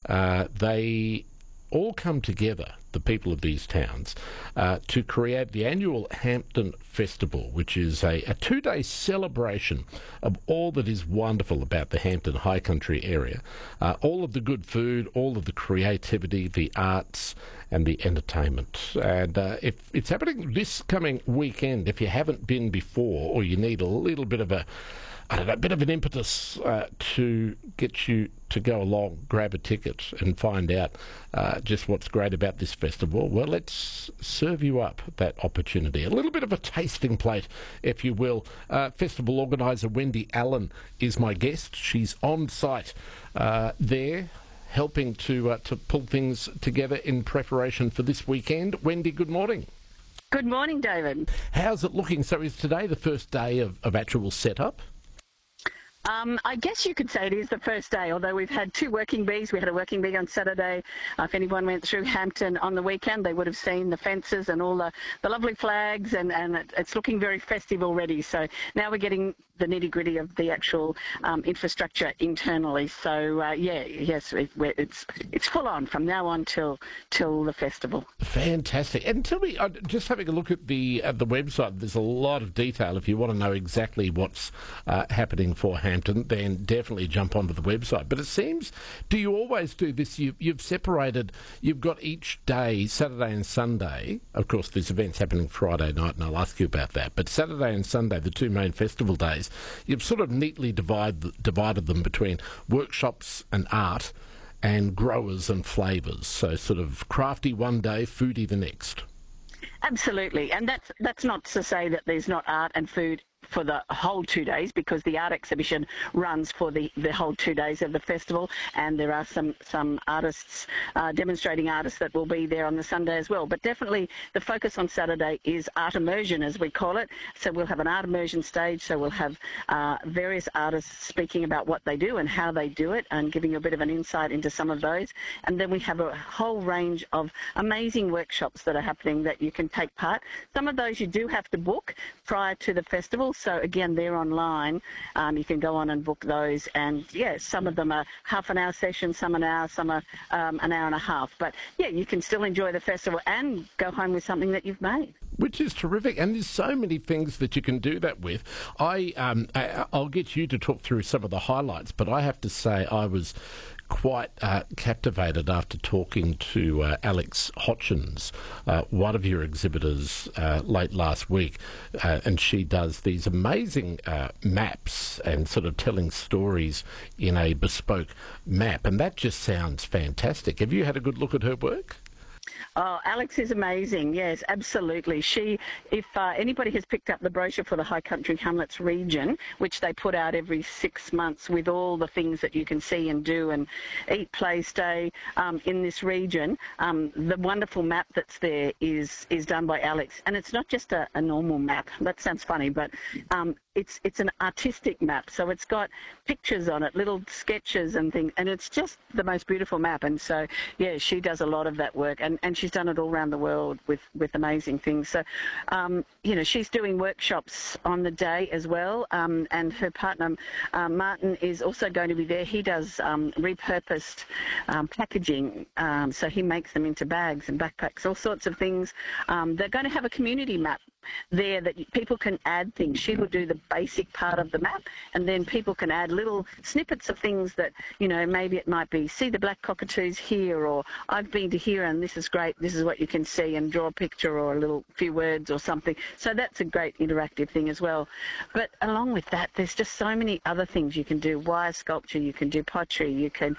they all come together, the people of these towns, to create the annual Hampton Festival, which is a 2-day celebration of all that is wonderful about the Hampton High Country area. All of the good food, all of the creativity, the arts and the entertainment. And if it's happening this coming weekend, if you haven't been before or you need a little bit of bit of an impetus to get you to go along, grab a ticket and find out just what's great about this festival, well, let's serve you up that opportunity. A little bit of a tasting plate, if you will. Festival organiser Wendy Allen is my guest. She's on site there, helping to pull things together in preparation for this weekend. Wendy, good morning. Good morning, David. How's it looking? So is today the first day of actual setup? I guess you could say it is the first day, although we've had 2 working bees. We had a working bee on Saturday. If anyone went through Hampton on the weekend, they would have seen the fences and all the lovely flags, and it's looking very festive already. So now we're getting the nitty-gritty of the actual infrastructure internally. So, it's full on from now on till the festival. Fantastic. And tell me, just having a look at the website, there's a lot of detail. If you want to know exactly what's happening for Hampton, then definitely jump onto the website. But it seems, do you always do this? You've separated, you've got each day, Saturday and Sunday. Of course, this event's happening Friday night, and I'll ask you about that. But Saturday and Sunday, the 2 main festival days, you've sort of neatly divided them between workshops and art and growers and flavours. So sort of crafty one day, foodie the next. Absolutely. And that's not to say that there's not art and food for the whole 2 days, because the art exhibition runs for the whole 2 days of the festival, and there are some artists, demonstrating artists, that will be there on the Sunday as well. But definitely the focus on Saturday is art immersion, as we call it. So we'll have an art immersion stage, so we'll have various artists speaking about what they do and how they do it, and giving you a bit of an insight into some of those. And then we have a whole range of amazing workshops that are happening that you can take part. Some of those you do have to book prior to the festival. So again, they're online. You can go on and book those, and some of them are half an hour sessions, some an hour, some are an hour and a half. But you can still enjoy the festival and go home with something that you've made, which is terrific. And there's so many things that you can do that with. I'll get you to talk through some of the highlights, but I have to say I was quite captivated after talking to Alex Hotchins, one of your exhibitors, late last week, and she does these amazing maps and sort of telling stories in a bespoke map, and that just sounds fantastic. Have you had a good look at her work? Oh, Alex is amazing. Yes, absolutely. If anybody has picked up the brochure for the High Country Hamlets region, which they put out every 6 months with all the things that you can see and do and eat, play, stay in this region, the wonderful map that's there is done by Alex. And it's not just a normal map. That sounds funny, but it's an artistic map. So it's got pictures on it, little sketches and things, and it's just the most beautiful map. And so, she does a lot of that work, and she's done it all around the world with amazing things. So, she's doing workshops on the day as well, and her partner, Martin, is also going to be there. He does repurposed packaging, so he makes them into bags and backpacks, all sorts of things. They're going to have a community map there that people can add things. She will do the basic part of the map, and then people can add little snippets of things that, maybe it might be, see the black cockatoos here, or I've been to here and this is great, this is what you can see, and draw a picture or a little few words or something. So that's a great interactive thing as well. But along with that, there's just so many other things you can do. Wire sculpture, you can do pottery, you can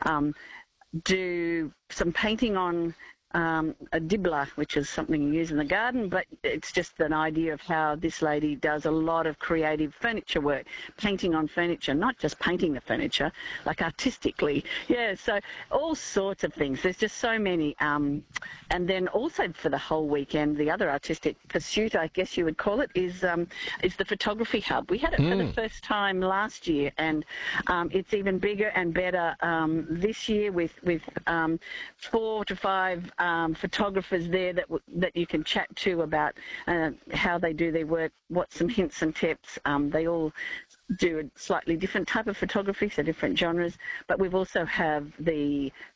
do some painting on a dibbler, which is something you use in the garden, but it's just an idea of how this lady does a lot of creative furniture work, painting on furniture, not just painting the furniture, like artistically. So all sorts of things. There's just so many. And then also for the whole weekend, the other artistic pursuit, I guess you would call it, is the photography hub. We had it for the first time last year, and it's even bigger and better this year with 4 to 5 photographers there that you can chat to about how they do their work, what some hints and tips. They all do a slightly different type of photography, so different genres, but we've also have the